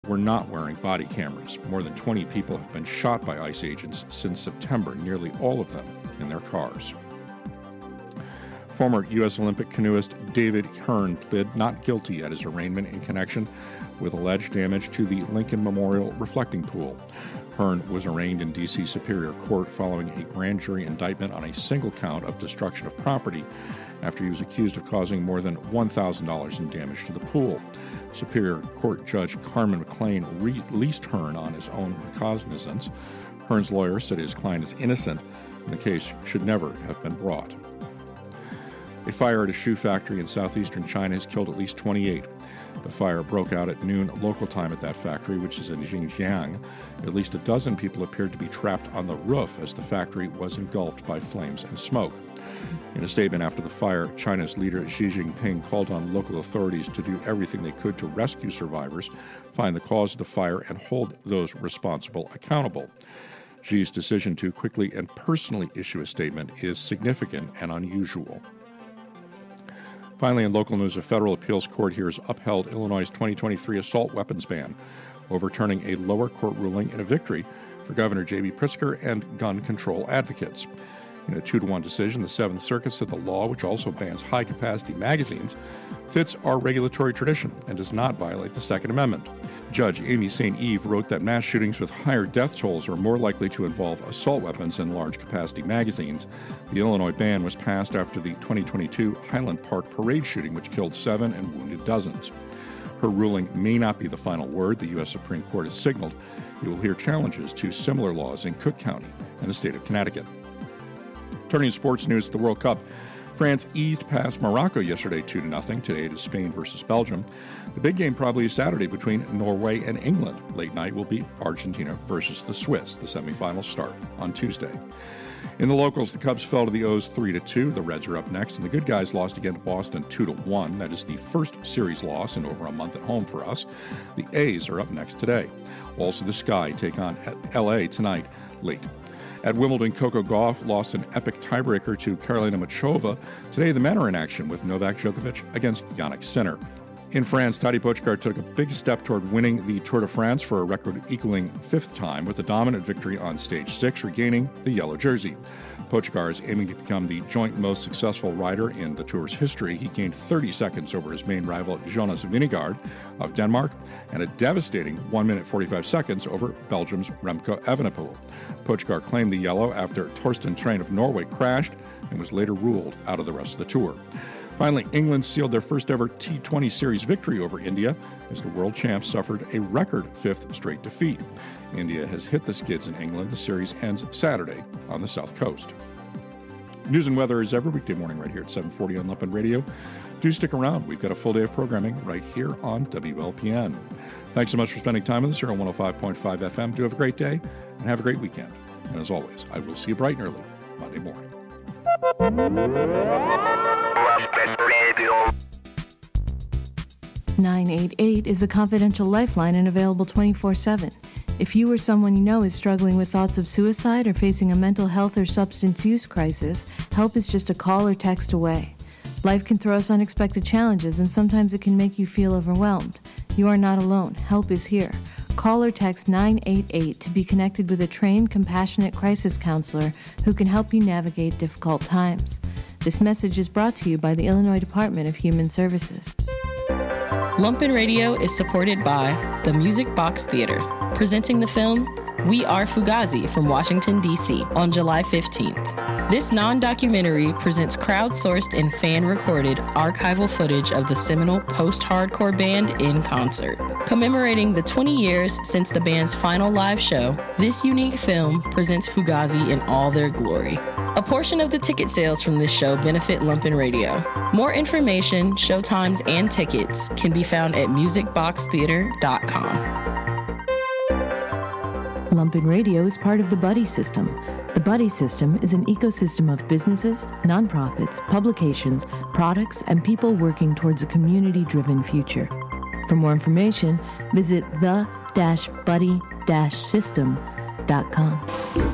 were not wearing body cameras. More than 20 people have been shot by ICE agents since September, nearly all of them in their cars. Former U.S. Olympic canoeist David Hearn pled not guilty at his arraignment in connection with alleged damage to the Lincoln Memorial reflecting pool. Hearn was arraigned in D.C. Superior Court following a grand jury indictment on a single count of destruction of property after he was accused of causing more than $1,000 in damage to the pool. Superior Court Judge Carmen McLean released Hearn on his own recognizance. Hearn's lawyer said his client is innocent and the case should never have been brought. A fire at a shoe factory in southeastern China has killed at least 28. The fire broke out at noon local time at that factory, which is in Xinjiang. At least a dozen people appeared to be trapped on the roof as the factory was engulfed by flames and smoke. In a statement after the fire, China's leader Xi Jinping called on local authorities to do everything they could to rescue survivors, find the cause of the fire, and hold those responsible accountable. Xi's decision to quickly and personally issue a statement is significant and unusual. Finally, in local news, a federal appeals court here has upheld Illinois' 2023 assault weapons ban, overturning a lower court ruling in a victory for Governor J.B. Pritzker and gun control advocates. In a 2-1 decision, the Seventh Circuit said the law, which also bans high-capacity magazines, fits our regulatory tradition and does not violate the Second Amendment. Judge Amy St. Eve wrote that mass shootings with higher death tolls are more likely to involve assault weapons and large-capacity magazines. The Illinois ban was passed after the 2022 Highland Park parade shooting, which killed 7 and wounded dozens. Her ruling may not be the final word. The U.S. Supreme Court has signaled it will hear challenges to similar laws in Cook County and the state of Connecticut. Turning to sports news, the World Cup. France eased past Morocco yesterday 2-0. Today it is Spain versus Belgium. The big game probably is Saturday between Norway and England. Late night will be Argentina versus the Swiss. The semifinals start on Tuesday. In the locals, the Cubs fell to the O's 3-2. The Reds are up next, and the good guys lost again to Boston 2-1. That is the first series loss in over a month at home for us. The A's are up next today. Also, the Sky take on L.A. tonight late. At Wimbledon, Coco Gauff lost an epic tiebreaker to Karolina Muchova. Today, the men are in action with Novak Djokovic against Jannik Sinner. In France, Tadej Pogačar took a big step toward winning the Tour de France for a record-equaling 5th time with a dominant victory on Stage 6, regaining the yellow jersey. Pogačar is aiming to become the joint most successful rider in the Tour's history. He gained 30 seconds over his main rival, Jonas Vingegaard of Denmark, and a devastating 1 minute 45 seconds over Belgium's Remco Evenepoel. Pogačar claimed the yellow after Torsten Train of Norway crashed and was later ruled out of the rest of the Tour. Finally, England sealed their first-ever T20 Series victory over India as the world champs suffered a record 5th straight defeat. India has hit the skids in England. The series ends Saturday on the South Coast. News and weather is every weekday morning right here at 740 on Lumpen Radio. Do stick around. We've got a full day of programming right here on WLPN. Thanks so much for spending time with us here on 105.5 FM. Do have a great day and have a great weekend. And as always, I will see you bright and early Monday morning. 988 is a confidential lifeline and available 24/7. If you or someone you know is struggling with thoughts of suicide or facing a mental health or substance use crisis, help is just a call or text away. Life can throw us unexpected challenges, and sometimes it can make you feel overwhelmed. You are not alone. Help is here. Call or text 988 to be connected with a trained, compassionate crisis counselor who can help you navigate difficult times. This message is brought to you by the Illinois Department of Human Services. Lumpen Radio is supported by the Music Box Theater, presenting the film We Are Fugazi from Washington, D.C. on July 15th. This non-documentary presents crowdsourced and fan-recorded archival footage of the seminal post-hardcore band in concert. Commemorating the 20 years since the band's final live show, this unique film presents Fugazi in all their glory. A portion of the ticket sales from this show benefit Lumpen Radio. More information, showtimes, and tickets can be found at musicboxtheater.com. Lumpen Radio is part of the Buddy System. The Buddy System is an ecosystem of businesses, nonprofits, publications, products, and people working towards a community-driven future. For more information, visit the-buddy-system.com.